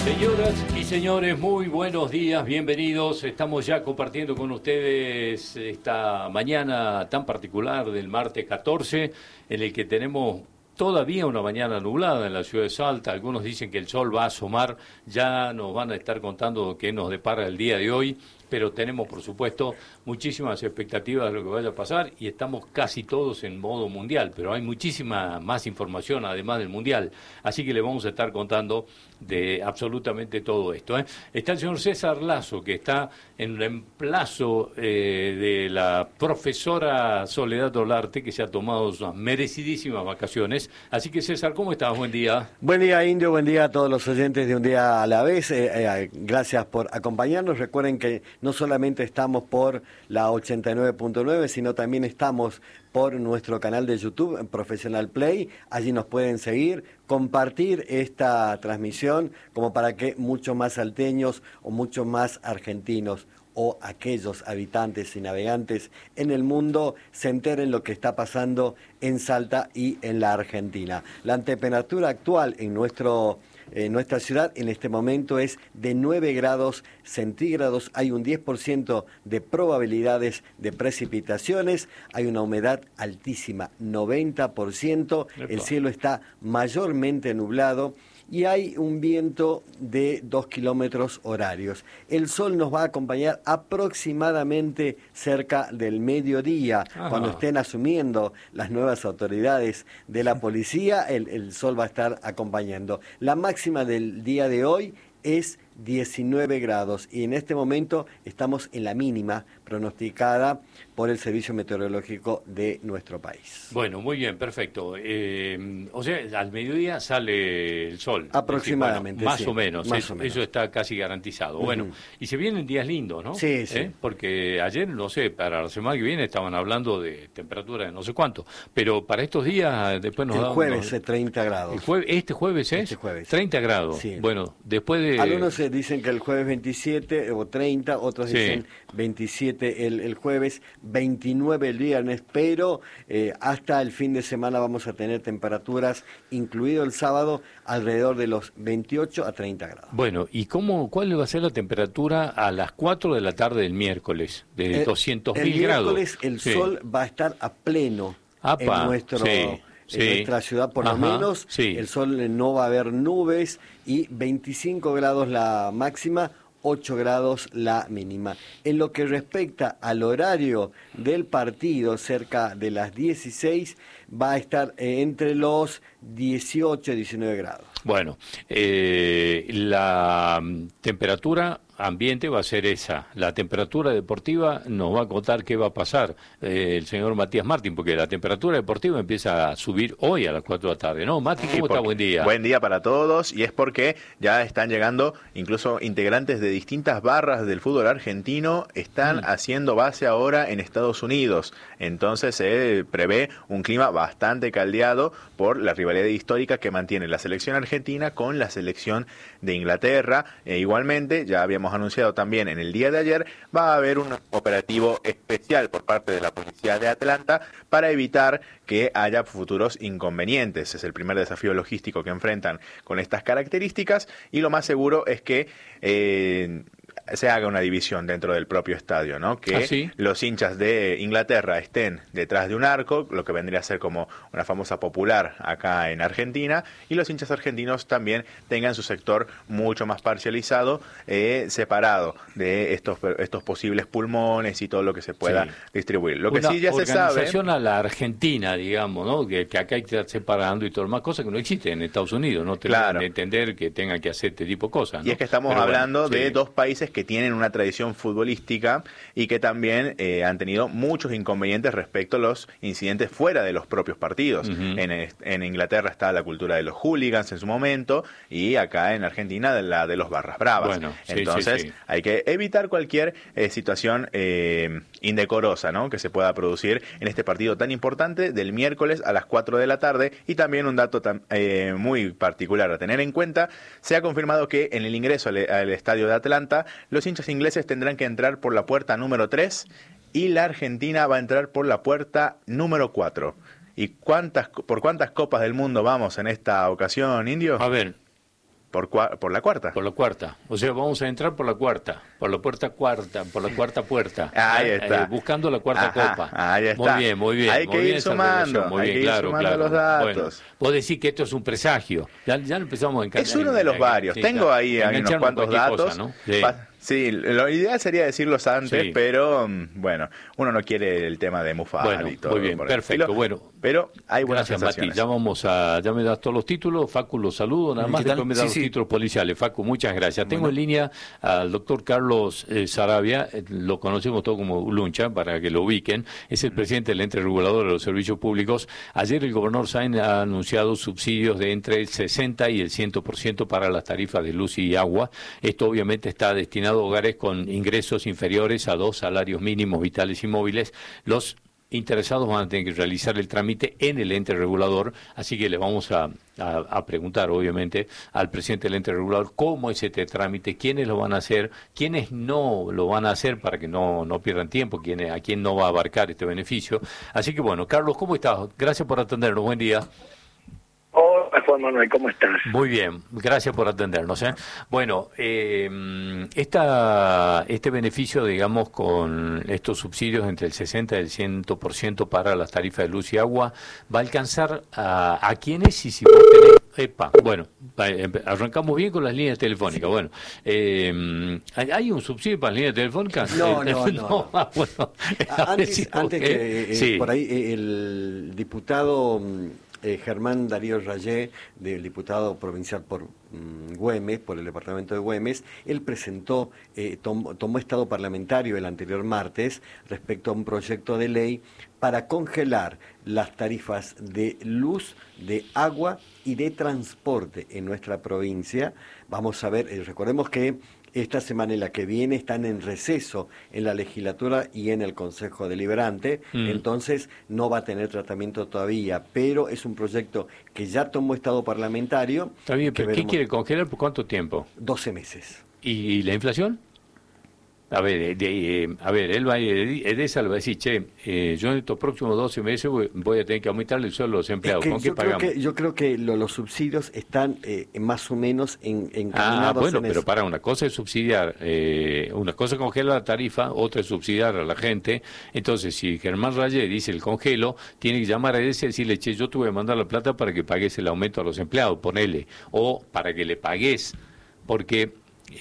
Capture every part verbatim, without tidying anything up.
Señoras y señores, muy buenos días, bienvenidos. Estamos ya compartiendo con ustedes esta mañana tan particular del martes catorce, en el que tenemos todavía una mañana nublada en la ciudad de Salta. Algunos dicen que el sol va a asomar, ya nos van a estar contando qué nos depara el día de hoy, pero tenemos, por supuesto, muchísimas expectativas de lo que vaya a pasar y estamos casi todos en modo mundial, pero hay muchísima más información además del mundial, así que le vamos a estar contando de absolutamente todo esto, ¿eh? Está el señor César Lazo, que está en reemplazo eh, de la profesora Soledad Olarte, que se ha tomado unas merecidísimas vacaciones. Así que, César, ¿cómo estás? Buen día. Buen día, Indio. Buen día a todos los oyentes de Un Día a la Vez. Eh, eh, gracias por acompañarnos. Recuerden que no solamente estamos por la ochenta y nueve punto nueve, sino también estamos por nuestro canal de YouTube, Professional Play. Allí nos pueden seguir, compartir esta transmisión como para que muchos más salteños o muchos más argentinos o aquellos habitantes y navegantes en el mundo se enteren lo que está pasando en Salta y en la Argentina. La temperatura actual en nuestro en nuestra ciudad en este momento es de nueve grados centígrados, hay un diez por ciento de probabilidades de precipitaciones, hay una humedad altísima, noventa por ciento, el cielo está mayormente nublado y hay un viento de dos kilómetros horarios. El sol nos va a acompañar aproximadamente cerca del mediodía. Ajá. Cuando estén asumiendo las nuevas autoridades de la policía, el, el sol va a estar acompañando. La máxima del día de hoy es diecinueve grados y en este momento estamos en la mínima pronosticada por el Servicio Meteorológico de nuestro país. Bueno, muy bien, perfecto. Eh, o sea, al mediodía sale el sol. Aproximadamente, decir, bueno, más sí, o menos, más eso, o menos. Eso está casi garantizado. Uh-huh. Bueno, y se vienen días lindos, ¿no? Sí, sí. ¿Eh? Porque ayer, no sé, para la semana que viene estaban hablando de temperatura de no sé cuánto, pero para estos días después nos el dan... jueves unos... treinta grados. El jueves, ¿Este jueves es? Este jueves. treinta grados. Sí. Bueno, después de... Algunos dicen que el jueves veintisiete o treinta, otros sí. dicen veintisiete el, el jueves, veintinueve el viernes, pero eh, hasta el fin de semana vamos a tener temperaturas, incluido el sábado, alrededor de los veintiocho a treinta grados. Bueno, ¿y cómo, cuál va a ser la temperatura a las cuatro de la tarde del miércoles, de eh, doscientos mil grados? El miércoles el sí. sol va a estar a pleno Apa, en nuestro... Sí. En sí. nuestra ciudad, por Ajá, lo menos, sí. el sol no va a haber nubes y veinticinco grados la máxima, ocho grados la mínima. En lo que respecta al horario del partido, cerca de las dieciséis, va a estar eh, entre los dieciocho y diecinueve grados. Bueno, eh, la um, temperatura ambiente va a ser esa. La temperatura deportiva nos va a contar qué va a pasar eh, el señor Matías Martín, porque la temperatura deportiva empieza a subir hoy a las cuatro de la tarde, ¿no? Mati, ¿cómo está? Buen día. Buen día para todos, y es porque ya están llegando incluso integrantes de distintas barras del fútbol argentino, están mm. haciendo base ahora en Estados Unidos. Entonces se prevé un clima bastante caldeado por la rivalidad histórica que mantiene la selección argentina con la selección de Inglaterra. E igualmente, ya habíamos anunciado también en el día de ayer, va a haber un operativo especial por parte de la policía de Atlanta para evitar que haya futuros inconvenientes. Es el primer desafío logístico que enfrentan con estas características, y lo más seguro es que eh, se haga una división dentro del propio estadio, ¿no? Que ¿Ah, sí? los hinchas de Inglaterra estén detrás de un arco, lo que vendría a ser como una famosa popular acá en Argentina, y los hinchas argentinos también tengan su sector mucho más parcializado, eh, separado de estos estos posibles pulmones y todo lo que se pueda sí. distribuir. Lo que una sí ya se sabe... organización a la Argentina, digamos, ¿no? Que, que acá hay que estar separando y todo más cosas que no existen en Estados Unidos, no tenemos claro. que entender que tengan que hacer este tipo de cosas, ¿no? Y es que estamos Pero hablando bueno, de sí. dos países que tienen una tradición futbolística y que también eh, han tenido muchos inconvenientes respecto a los incidentes fuera de los propios partidos. Uh-huh. en, en Inglaterra está la cultura de los hooligans en su momento, y acá en Argentina de la de los barras bravas. Bueno, sí, Entonces sí, sí. hay que evitar cualquier eh, situación eh, indecorosa, ¿no? que se pueda producir en este partido tan importante del miércoles a las cuatro de la tarde. Y también un dato tan, eh, muy particular a tener en cuenta: se ha confirmado que en el ingreso al, al estadio de Atlanta, los hinchas ingleses tendrán que entrar por la puerta número tres y la Argentina va a entrar por la puerta número cuatro. ¿Y cuántas por cuántas copas del mundo vamos en esta ocasión, Indio? A ver, por, cua- por la cuarta. Por la cuarta. O sea, vamos a entrar por la cuarta, por la puerta cuarta, por la cuarta puerta. Ahí ¿eh? está. Eh, buscando la cuarta Ajá, copa. ahí está. Muy bien, muy bien. Hay muy que bien ir esa sumando, relación, muy hay bien, que ir claro, sumando claro. los datos. Bueno, vos decís que esto es un presagio. Ya, ya lo empezamos a encantar. Es uno de los varios. Sí, Tengo claro. ahí, hay unos Engancharnos cuantos cualquier datos. cosa, ¿no? Sí. Pa- Sí, lo ideal sería decirlos antes, Sí. pero mm, bueno, uno no quiere el tema de Mufar Bueno, y todo. muy bien, por el perfecto. estilo, Bueno, pero hay buenas gracias, Mati. sensaciones. Ya vamos a, ya me das todos los títulos. Facu, los saludo. Nada ¿Qué más tal? después me das Sí, los sí. títulos policiales. Facu, muchas gracias. Tengo Bueno. en línea al doctor Carlos eh, Sarabia. Eh, lo conocemos todo como Luncha, para que lo ubiquen. Es el presidente del ente regulador de los servicios públicos. Ayer el gobernador Sáenz ha anunciado subsidios de entre el sesenta y el cien por ciento para las tarifas de luz y agua. Esto obviamente está destinado a hogares con ingresos inferiores a dos salarios mínimos vitales y móviles. Los interesados van a tener que realizar el trámite en el ente regulador, así que le vamos a, a, a preguntar, obviamente, al presidente del ente regulador cómo es este trámite, quiénes lo van a hacer, quiénes no lo van a hacer para que no, no pierdan tiempo, quiénes, a quién no va a abarcar este beneficio. Así que bueno, Carlos, ¿cómo estás? Gracias por atendernos, buen día. Hola Juan Manuel, ¿cómo estás? Muy bien, gracias por atendernos. ¿eh? Bueno, eh, esta, este beneficio, digamos, con estos subsidios entre el sesenta y el cien por ciento para las tarifas de luz y agua, ¿va a alcanzar a, a quiénes? Y si vos tenés... Epa, bueno, arrancamos bien con las líneas telefónicas. Bueno, eh, ¿hay un subsidio para las líneas telefónicas? No, no, no. no. Ah, bueno, a ver Antes, si- antes que eh, sí. por ahí eh, el diputado mm, eh, Germán Darío Rayé, del diputado provincial por mm, Güemes, por el departamento de Güemes, él presentó, eh, tom- tomó estado parlamentario el anterior martes respecto a un proyecto de ley para congelar las tarifas de luz, de agua y de transporte en nuestra provincia. Vamos a ver, eh, recordemos que esta semana y la que viene están en receso en la legislatura y en el Consejo Deliberante, Mm. entonces no va a tener tratamiento todavía, pero es un proyecto que ya tomó estado parlamentario. Está bien, que pero ¿qué veremos- quiere congelar por cuánto tiempo? doce meses. ¿Y la inflación? A ver, eh, de, eh, a ver, él va a ir, Edesa le va a decir, che, eh, yo en estos próximos doce meses voy, voy a tener que aumentarle el sueldo a los empleados. Es que ¿Con qué yo, creo pagamos? que, yo creo que lo- los subsidios están eh, más o menos en, Ah, encaminados bueno, en pero eso. para, una cosa es subsidiar, eh, una cosa es congelar la tarifa, otra es subsidiar a la gente. Entonces, si Germán Rayé dice el congelo, tiene que llamar a Edesa y decirle, che, yo te voy a mandar la plata para que pagues el aumento a los empleados, ponele, o para que le pagues, porque...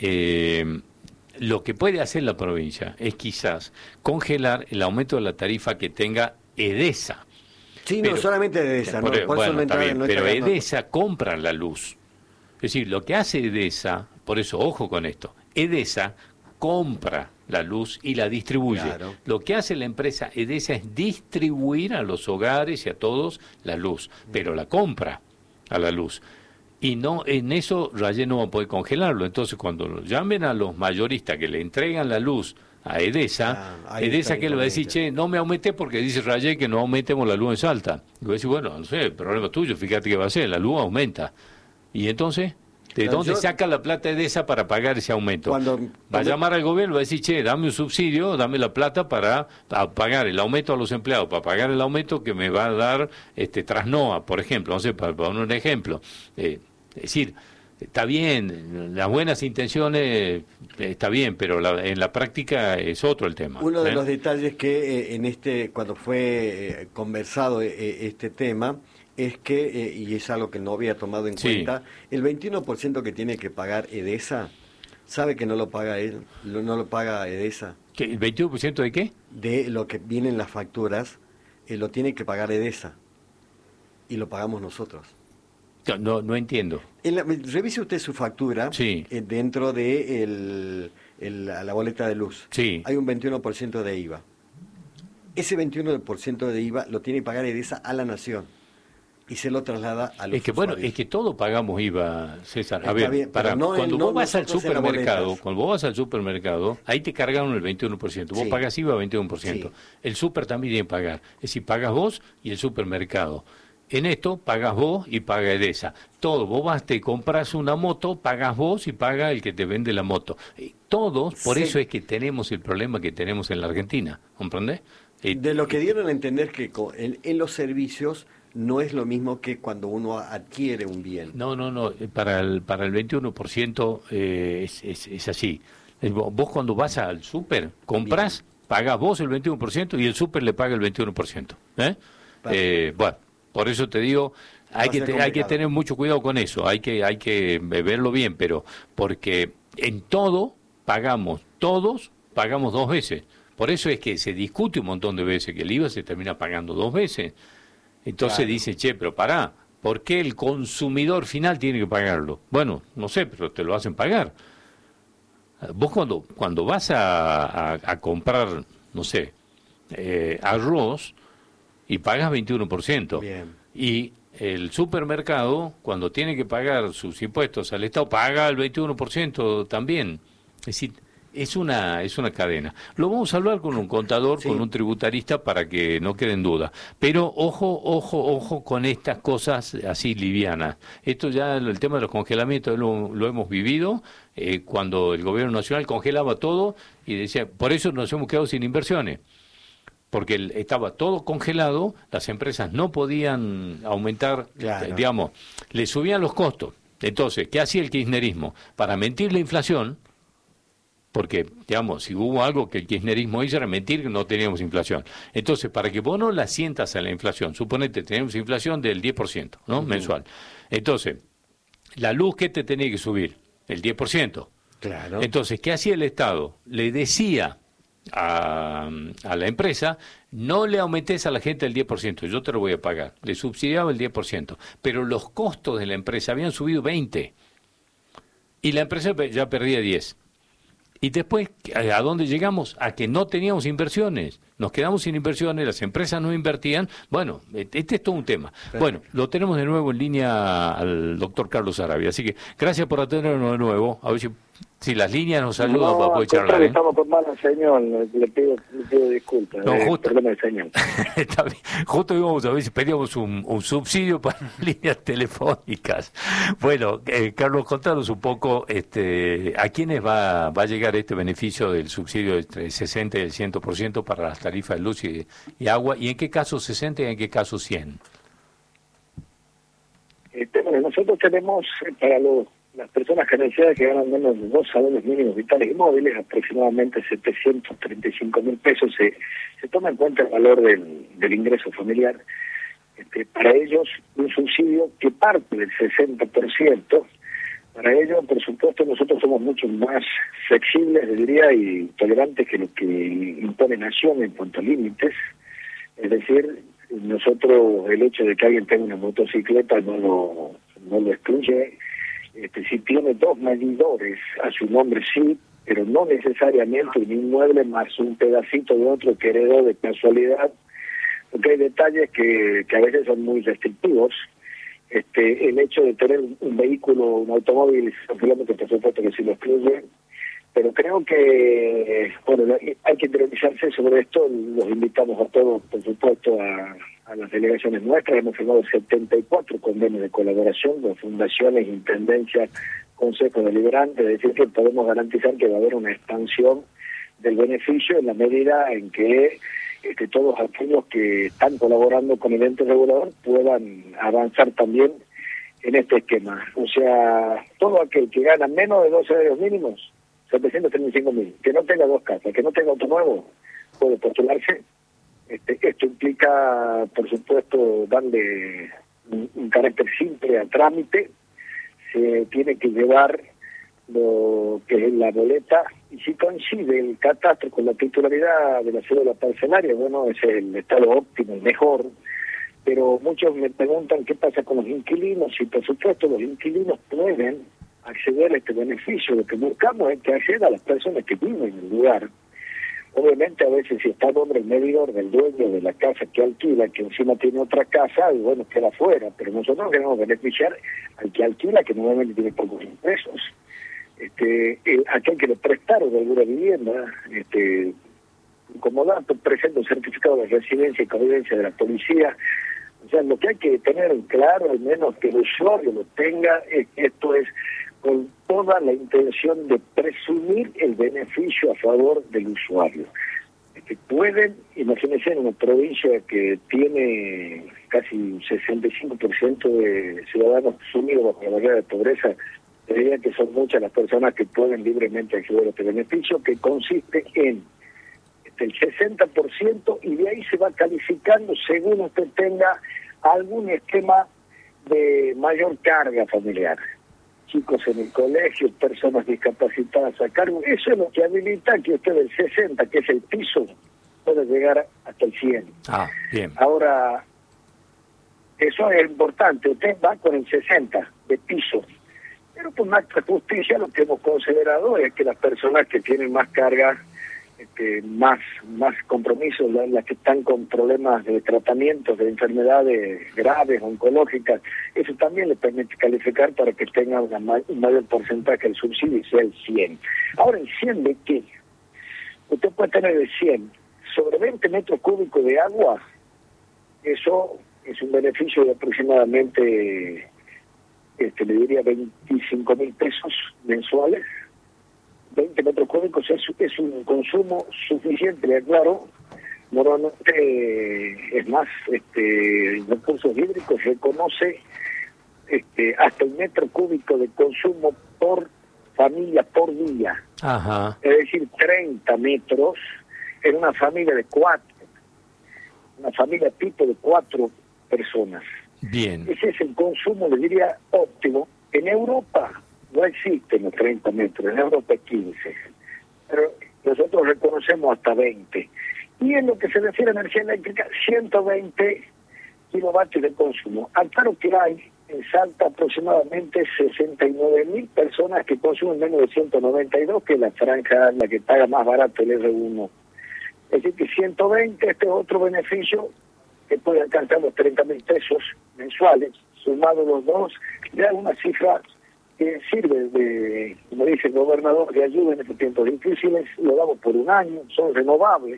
Eh, lo que puede hacer la provincia es quizás congelar el aumento de la tarifa que tenga Edesa. Sí, pero- no solamente de esa, Por- ¿no? Por bueno, eso no está entra- bien, no pero entra- no- Edesa compra la luz. Es decir, lo que hace Edesa, por eso ojo con esto, Edesa compra la luz y la distribuye. Claro. Lo que hace la empresa Edesa es distribuir a los hogares y a todos la luz, pero la compra a la luz. Y no en eso Rayé no va a poder congelarlo. Entonces, cuando lo llamen a los mayoristas que le entregan la luz a Edesa, Ah, ahí Edesa está que le va a decir, inconveniente. che, no me aumenté porque dice Rayé que no aumentemos la luz en Salta. Y voy a decir, bueno, no sé, el problema es tuyo, fíjate qué va a hacer, la luz aumenta. Y entonces, ¿de Claro, dónde yo- saca la plata Edesa para pagar ese aumento? Cuando- Va a cuando- llamar al gobierno, va a decir, che, dame un subsidio, dame la plata para, para pagar el aumento a los empleados, para pagar el aumento que me va a dar este Trasnoa, por ejemplo, no sé, para, para poner un ejemplo. Eh, es decir, está bien, las buenas intenciones eh, está bien, pero la- en la práctica es otro el tema. Uno de ¿eh? los detalles que eh, en este, cuando fue eh, conversado eh, este tema, es que, eh, y es algo que no había tomado en Sí. cuenta, el veintiuno por ciento que tiene que pagar Edesa, ¿sabe que no lo paga él? Lo- no lo paga Edesa. ¿Qué, ¿El veintiuno por ciento de qué? De lo que vienen las facturas, eh, lo tiene que pagar Edesa. Y lo pagamos nosotros. No, no entiendo. En la- revise usted su factura Sí. eh, dentro de el, el- la boleta de luz. Sí. Hay un veintiuno por ciento de I V A. Ese veintiuno por ciento de I V A lo tiene que pagar Edesa a la nación y se lo traslada a los Es que bueno, usuarios. es que todos pagamos I V A, César. A Está ver, bien, para, pero no en- cuando no vos vas al nosotros en las supermercado, boletas. cuando vos vas al supermercado, ahí te cargaron el veintiuno por ciento. Vos Sí. pagas I V A veintiuno por ciento. Sí. El super también tiene que pagar. Es decir, pagas vos y el supermercado. En esto pagas vos y paga Edesa. Todo, vos vas, te compras una moto, pagas vos y paga el que te vende la moto. Y todos, por Sí. eso es que tenemos el problema que tenemos en la Argentina, ¿comprendés? Eh, De lo que dieron a entender que co- en, en los servicios no es lo mismo que cuando uno adquiere un bien. No, no, no, para el, para el veintiuno por ciento eh, es, es, es así. Vos cuando vas al súper, compras, bien, pagás vos el veintiuno por ciento y el súper le paga el veintiuno por ciento. ¿Eh? Eh, bueno, por eso te digo, hay que, te, hay que tener mucho cuidado con eso, hay que, hay que verlo bien, pero porque en todo pagamos, todos pagamos dos veces. Por eso es que se discute un montón de veces que el I V A se termina pagando dos veces. Entonces claro, dice, che, pero pará, ¿por qué el consumidor final tiene que pagarlo? Bueno, no sé, pero te lo hacen pagar. Vos cuando, cuando vas a, a, a comprar, no sé, eh, arroz y pagas veintiuno por ciento. Bien. Y el supermercado, cuando tiene que pagar sus impuestos al Estado, paga el veintiuno por ciento también. Es decir, es una, es una cadena. Lo vamos a hablar con un contador, sí, con un tributarista, para que no quede en duda. Pero ojo, ojo, ojo con estas cosas así livianas. Esto ya, el tema de los congelamientos, lo, lo hemos vivido eh, cuando el gobierno nacional congelaba todo y decía, por eso nos hemos quedado sin inversiones. Porque el, estaba todo congelado, las empresas no podían aumentar, claro, digamos, le subían los costos. Entonces, ¿qué hacía el kirchnerismo? Para mentir la inflación, porque, digamos, si hubo algo que el kirchnerismo hizo era mentir que no teníamos inflación. Entonces, para que vos no la sientas a la inflación, suponete, tenemos inflación del diez por ciento, ¿no? Uh-huh. Mensual. Entonces, la luz, ¿qué te tenía que subir? El diez por ciento. Claro. Entonces, ¿qué hacía el Estado? Le decía a, a la empresa, no le aumentes a la gente el diez por ciento, yo te lo voy a pagar. Le subsidiaba el diez por ciento. Pero los costos de la empresa habían subido veinte. Y la empresa ya perdía diez. Y después, ¿a dónde llegamos? A que no teníamos inversiones. Nos quedamos sin inversiones, las empresas no invertían. Bueno, este es todo un tema. Bueno, lo tenemos de nuevo en línea al doctor Carlos Arabia. Así que gracias por atendernos de nuevo. A ver si, si las líneas nos ayudan no, para poder charlar. ¿eh? Estamos con mala señal, le pido, le pido disculpas. No, eh, justo, problema de señal. Está bien. Justo íbamos a ver si pedíamos un, un subsidio para líneas telefónicas. Bueno, eh, Carlos, contanos un poco este, a quiénes va, va a llegar este beneficio del subsidio del sesenta y el cien por ciento para las tarifas de luz y, y agua, y en qué caso sesenta y en qué caso cien. Este, bueno, nosotros tenemos para los, las personas carenciadas que ganan menos de dos salarios mínimos vitales y móviles, aproximadamente setecientos treinta y cinco mil pesos, se, se toma en cuenta el valor del, del ingreso familiar. Este, para ellos, un subsidio que parte del sesenta por ciento. Para ello, por supuesto, nosotros somos mucho más flexibles, diría, y tolerantes que lo que impone Nación en cuanto a límites. Es decir, nosotros el hecho de que alguien tenga una motocicleta no lo, no lo excluye. Este, si tiene dos medidores a su nombre, sí, pero no necesariamente un inmueble más un pedacito de otro que heredó de casualidad, porque hay detalles que, que a veces son muy restrictivos. Este, el hecho de tener un vehículo, un automóvil, un kilómetro, por supuesto que sí lo excluye, pero creo que, bueno, hay que interiorizarse sobre esto. Los invitamos a todos, por supuesto, a, a las delegaciones nuestras. Hemos firmado setenta y cuatro convenios de colaboración con fundaciones, intendencias, consejos deliberantes, es decir, que podemos garantizar que va a haber una expansión del beneficio en la medida en que que todos aquellos que están colaborando con el ente regulador puedan avanzar también en este esquema. O sea, todo aquel que gana menos de dos salarios mínimos, setecientos treinta y cinco mil, que no tenga dos casas, que no tenga auto nuevo, puede postularse. Este, esto implica, por supuesto, darle un, un carácter simple al trámite. Se tiene que llevar lo que es la boleta, y si coincide el catastro con la titularidad de la cédula parcelaria, bueno, es el estado óptimo, el mejor. Pero muchos me preguntan qué pasa con los inquilinos, y por supuesto los inquilinos pueden acceder a este beneficio. Lo que buscamos es que acceda a las personas que viven en el lugar. Obviamente a veces si está nombre el medidor del dueño de la casa que alquila, que encima tiene otra casa, y bueno, queda afuera, pero nosotros queremos beneficiar al que alquila, que normalmente tiene pocos ingresos. Este, eh, aquel que le prestaron de alguna vivienda, este, como dato presenta un certificado de residencia y convivencia de la policía. O sea, lo que hay que tener claro, al menos que el usuario lo tenga, es que esto es con toda la intención de presumir el beneficio a favor del usuario. que pueden, imagínense, en una provincia que tiene casi un sesenta y cinco por ciento de ciudadanos sumidos bajo la barrera de pobreza, diría que son muchas las personas que pueden libremente acceder a este beneficio, que consiste en este, el sesenta por ciento, y de ahí se va calificando según usted tenga algún esquema de mayor carga familiar. Chicos en el colegio, personas discapacitadas a cargo, eso es lo que habilita que usted del sesenta, que es el piso, puede llegar hasta el cien. Ah, bien. Ahora, eso es importante, usted va con el sesenta de piso, pero por nuestra justicia lo que hemos considerado es que las personas que tienen más carga, este, más más compromisos, las, las que están con problemas de tratamiento de enfermedades graves, oncológicas, eso también le permite calificar para que tenga una ma un mayor porcentaje del subsidio y sea el cien. Ahora, ¿el cien de qué? Usted puede tener el cien sobre veinte metros cúbicos de agua, eso es un beneficio de aproximadamente, este, le diría, veinticinco mil pesos mensuales. veinte metros cúbicos es, es un consumo suficiente, le aclaro. Normalmente, es más, este, recursos hídricos reconoce este, hasta un metro cúbico de consumo por familia por día. Ajá. Es decir, treinta metros en una familia de cuatro, una familia tipo de cuatro personas. Bien. Ese es el consumo, le diría, óptimo. En Europa no existen los treinta metros, en Europa es quince, pero nosotros reconocemos hasta veinte. Y en lo que se refiere a energía eléctrica, ciento veinte kilovatios de consumo. Aclaro que hay en Salta aproximadamente sesenta y nueve mil personas que consumen menos de ciento noventa y dos, que es la franja la que paga más barato el R uno. Es decir, que ciento veinte, este es otro beneficio que puede alcanzar los treinta mil pesos mensuales, sumados los dos, ya una cifra que sirve de, como dice el gobernador, de ayuda en estos tiempos difíciles. Lo damos por un año, son renovables,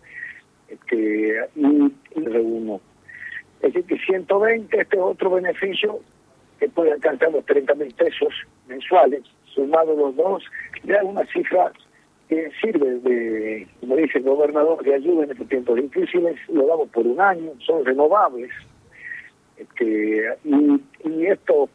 este, y, y reúno. Es decir, que ciento veinte, este es otro beneficio que puede alcanzar los treinta mil pesos mensuales, sumados los dos, ya una cifra que sirve de, como dice el gobernador, de ayuda en estos tiempos difíciles. Lo damos por un año, son renovables, este, y, y estos